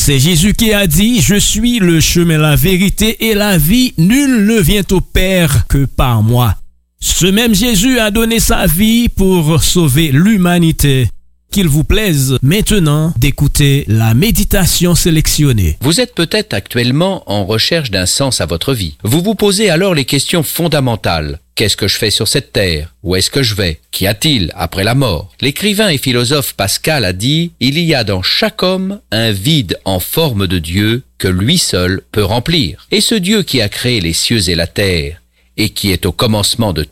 C'est Jésus qui a dit, je suis le chemin, la vérité et la vie, nul ne vient au Père que par moi. Ce même Jésus a donné sa vie pour sauver l'humanité. Qu'il vous plaise maintenant d'écouter la méditation sélectionnée. Vous êtes peut-être actuellement en recherche d'un sens à votre vie. Vous vous posez alors les questions fondamentales. Qu'est-ce que je fais sur cette terre? Où est-ce que je vais? Qu'y a-t-il après la mort? L'écrivain et philosophe Pascal a dit « Il y a dans chaque homme un vide en forme de Dieu que lui seul peut remplir. » Et ce Dieu qui a créé les cieux et la terre et qui est au commencement de